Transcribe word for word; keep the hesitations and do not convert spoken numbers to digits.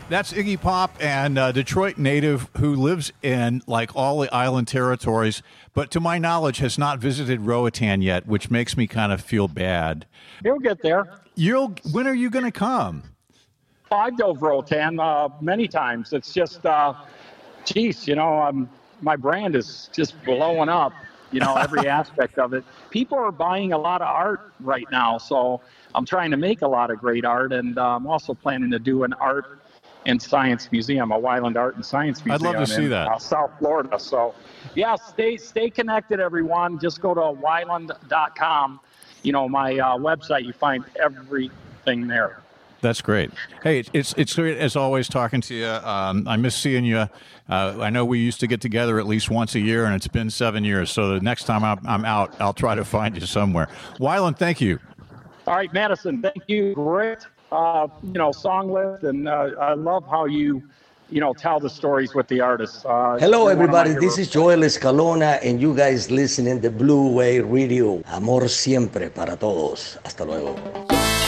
That's Iggy Pop, and uh, Detroit native who lives in like all the island territories, but to my knowledge has not visited Roatan yet, which makes me kind of feel bad. He'll get there. You'll. When are you going to come? I've dove Roatan uh, many times. It's just, uh, geez, you know, um, my brand is just blowing up. You know, every aspect of it. People are buying a lot of art right now, so I'm trying to make a lot of great art, and uh, I'm also planning to do an art and science museum, a Wyland Art and Science Museum. I'd love to see in, that. Uh, South Florida. So, yeah, stay stay connected, everyone. Just go to wyland dot com. You know, my uh, website. You find everything there. That's great. Hey, it's it's great as always talking to you. Um, I miss seeing you. Uh, I know we used to get together at least once a year, and it's been seven years. So the next time I'm, I'm out, I'll try to find you somewhere. Wyland, thank you. All right, Madison, thank you. Great, uh, you know, song list, and uh, I love how you, you know, tell the stories with the artists. Uh, Hello, everybody. This is Joel Escalona, and you guys listening to Blue Wave Radio. Amor siempre para todos. Hasta luego.